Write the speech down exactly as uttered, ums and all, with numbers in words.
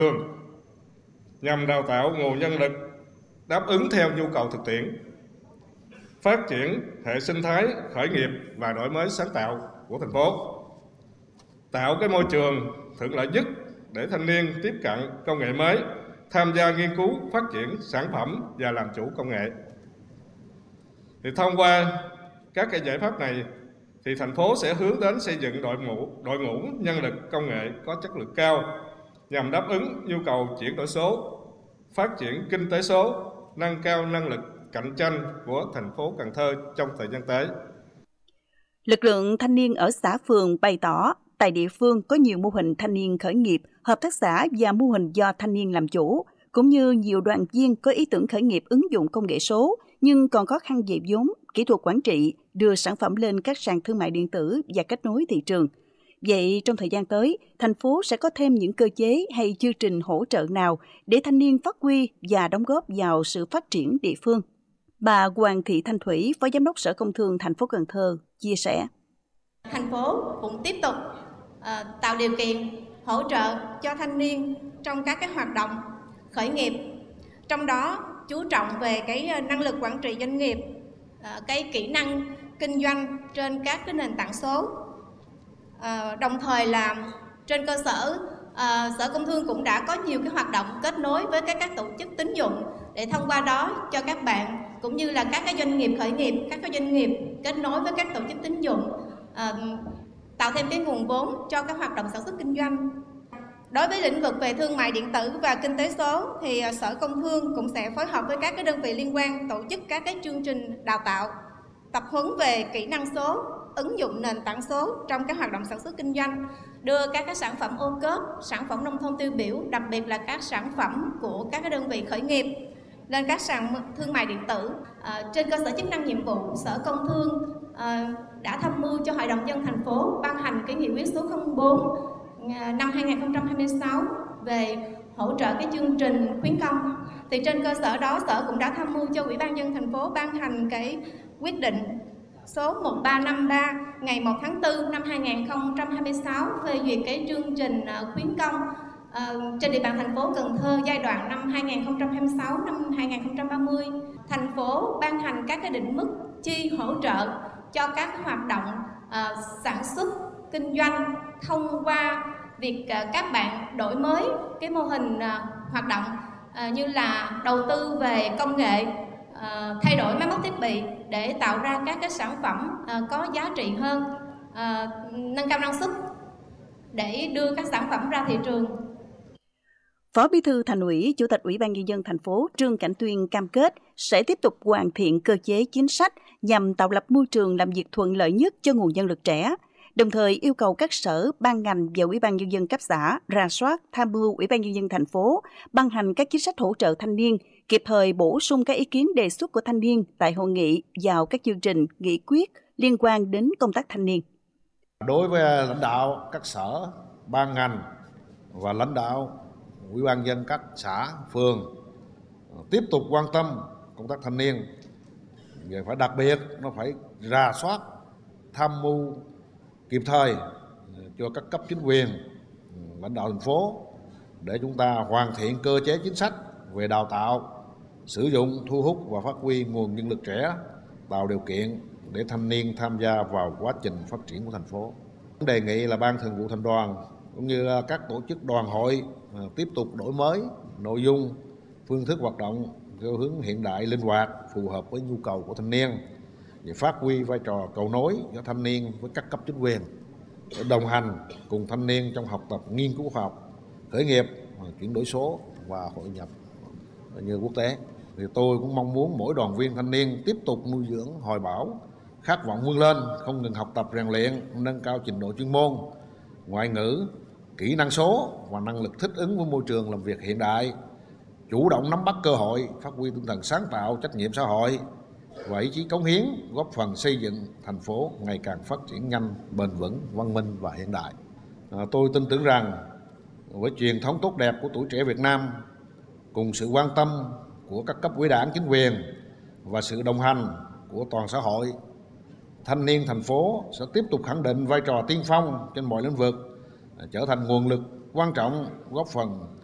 trường nhằm đào tạo nguồn nhân lực đáp ứng theo nhu cầu thực tiễn, phát triển hệ sinh thái khởi nghiệp và đổi mới sáng tạo của thành phố, tạo cái môi trường thuận lợi nhất để thanh niên tiếp cận công nghệ mới, tham gia nghiên cứu, phát triển sản phẩm và làm chủ công nghệ. Thì thông qua các cái giải pháp này, thì thành phố sẽ hướng đến xây dựng đội ngũ đội ngũ nhân lực công nghệ có chất lượng cao nhằm đáp ứng nhu cầu chuyển đổi số, phát triển kinh tế số, nâng cao năng lực cạnh tranh của thành phố Cần Thơ trong thời gian tới. Lực lượng thanh niên ở xã phường bày tỏ tại địa phương có nhiều mô hình thanh niên khởi nghiệp, hợp tác xã và mô hình do thanh niên làm chủ, cũng như nhiều đoàn viên có ý tưởng khởi nghiệp ứng dụng công nghệ số nhưng còn khó khăn về vốn, kỹ thuật quản trị, đưa sản phẩm lên các sàn thương mại điện tử và kết nối thị trường. Vậy trong thời gian tới, thành phố sẽ có thêm những cơ chế hay chương trình hỗ trợ nào để thanh niên phát huy và đóng góp vào sự phát triển địa phương? Bà Hoàng Thị Thanh Thủy, Phó Giám đốc Sở Công Thương thành phố Cần Thơ chia sẻ. Thành phố cũng tiếp tục uh, tạo điều kiện hỗ trợ cho thanh niên trong các cái hoạt động khởi nghiệp, trong đó chú trọng về cái năng lực quản trị doanh nghiệp, uh, cái kỹ năng kinh doanh trên các cái nền tảng số. Uh, đồng thời là trên cơ sở uh, Sở Công Thương cũng đã có nhiều cái hoạt động kết nối với các, các tổ chức tín dụng để thông qua đó cho các bạn cũng như là các cái doanh nghiệp khởi nghiệp, các cái doanh nghiệp kết nối với các tổ chức tín dụng, uh, tạo thêm cái nguồn vốn cho các hoạt động sản xuất kinh doanh. Đối với lĩnh vực về thương mại điện tử và kinh tế số thì uh, Sở Công Thương cũng sẽ phối hợp với các cái đơn vị liên quan tổ chức các cái chương trình đào tạo, tập huấn về kỹ năng số, ứng dụng nền tảng số trong các hoạt động sản xuất kinh doanh, đưa các cái sản phẩm ô cốp, sản phẩm nông thôn tiêu biểu, đặc biệt là các sản phẩm của các cái đơn vị khởi nghiệp lên các sàn thương mại điện tử. À, trên cơ sở chức năng nhiệm vụ, Sở Công Thương à, đã tham mưu cho Hội đồng nhân dân thành phố ban hành cái nghị quyết số không bốn năm hai nghìn không trăm hai mươi sáu về hỗ trợ cái chương trình khuyến công. Thì trên cơ sở đó, Sở cũng đã tham mưu cho Ủy ban nhân dân thành phố ban hành cái quyết định số một ba năm ba ngày một tháng tư năm hai nghìn không trăm hai mươi sáu phê duyệt cái chương trình khuyến công uh, trên địa bàn thành phố Cần Thơ giai đoạn năm hai nghìn không trăm hai mươi sáu năm hai nghìn không trăm ba mươi. Thành phố ban hành các cái định mức chi hỗ trợ cho các hoạt động uh, sản xuất kinh doanh thông qua việc uh, các bạn đổi mới cái mô hình uh, hoạt động uh, như là đầu tư về công nghệ, uh, thay đổi máy móc thiết bị để tạo ra các cái sản phẩm uh, có giá trị hơn, uh, nâng cao năng suất để đưa các sản phẩm ra thị trường. Phó Bí thư Thành ủy, Chủ tịch Ủy ban nhân dân thành phố Trương Cảnh Tuyên cam kết sẽ tiếp tục hoàn thiện cơ chế chính sách nhằm tạo lập môi trường làm việc thuận lợi nhất cho nguồn nhân lực trẻ, đồng thời yêu cầu các sở, ban ngành và Ủy ban nhân dân cấp xã rà soát, tham mưu Ủy ban nhân dân thành phố ban hành các chính sách hỗ trợ thanh niên, kịp thời bổ sung các ý kiến đề xuất của thanh niên tại hội nghị vào các chương trình, nghị quyết liên quan đến công tác thanh niên. Đối với lãnh đạo các sở, ban ngành và lãnh đạo Ủy ban nhân dân các xã, phường tiếp tục quan tâm công tác thanh niên, về phải đặc biệt nó phải rà soát, tham mưu kịp thời cho các cấp chính quyền, lãnh đạo thành phố để chúng ta hoàn thiện cơ chế chính sách về đào tạo, sử dụng, thu hút và phát huy nguồn nhân lực trẻ, tạo điều kiện để thanh niên tham gia vào quá trình phát triển của thành phố. Đề nghị là Ban Thường vụ Thành đoàn cũng như các tổ chức đoàn hội tiếp tục đổi mới nội dung, phương thức hoạt động theo hướng hiện đại, linh hoạt, phù hợp với nhu cầu của thanh niên, để phát huy vai trò cầu nối giữa thanh niên với các cấp chính quyền, để đồng hành cùng thanh niên trong học tập, nghiên cứu khoa học, khởi nghiệp, chuyển đổi số và hội nhập như quốc tế. Thì tôi cũng mong muốn mỗi đoàn viên thanh niên tiếp tục nuôi dưỡng hoài bão, khát vọng vươn lên, không ngừng học tập rèn luyện, nâng cao trình độ chuyên môn, ngoại ngữ, kỹ năng số và năng lực thích ứng với môi trường làm việc hiện đại, chủ động nắm bắt cơ hội, phát huy tinh thần sáng tạo, trách nhiệm xã hội và ý chí cống hiến, góp phần xây dựng thành phố ngày càng phát triển nhanh, bền vững, văn minh và hiện đại. À, tôi tin tưởng rằng với truyền thống tốt đẹp của tuổi trẻ Việt Nam, cùng sự quan tâm của các cấp ủy đảng, chính quyền và sự đồng hành của toàn xã hội, thanh niên thành phố sẽ tiếp tục khẳng định vai trò tiên phong trên mọi lĩnh vực, trở thành nguồn lực quan trọng góp phần